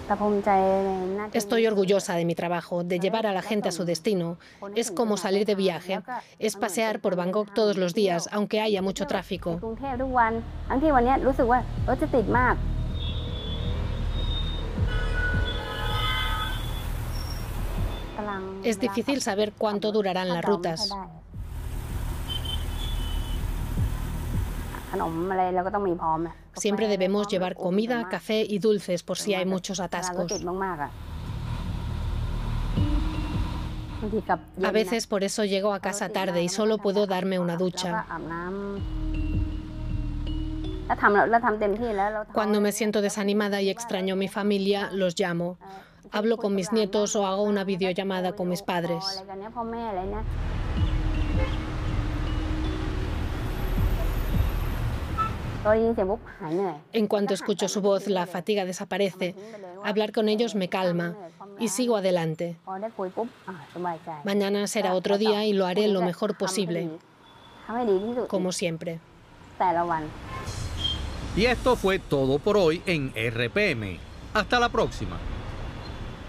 Estoy orgullosa de mi trabajo, de llevar a la gente a su destino. Es como salir de viaje. Es pasear por Bangkok todos los días, aunque haya mucho tráfico. Es difícil saber cuánto durarán las rutas. Siempre debemos llevar comida, café y dulces por si hay muchos atascos. A veces por eso llego a casa tarde y solo puedo darme una ducha. Cuando me siento desanimada y extraño a mi familia, los llamo. Hablo con mis nietos o hago una videollamada con mis padres. En cuanto escucho su voz, la fatiga desaparece. Hablar con ellos me calma y sigo adelante. Mañana será otro día y lo haré lo mejor posible, como siempre. Y esto fue todo por hoy en RPM. Hasta la próxima.